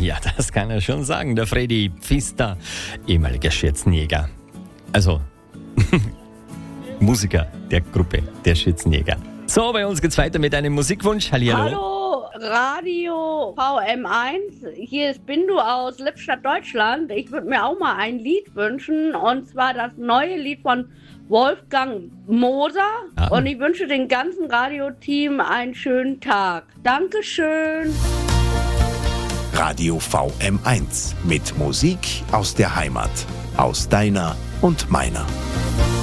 Ja, das kann er schon sagen. Der Freddy Pfister, ehemaliger Schürzenjäger. Also, Musiker der Gruppe der Schürzenjäger. So, bei uns geht's weiter mit einem Musikwunsch. Hallihallo. Hallo, Radio VM1. Hier ist Bindu aus Lippstadt, Deutschland. Ich würde mir auch mal ein Lied wünschen. Und zwar das neue Lied von Wolfgang Moser. Und ich wünsche dem ganzen Radioteam einen schönen Tag. Dankeschön. Radio VM1 mit Musik aus der Heimat. Aus deiner und meiner.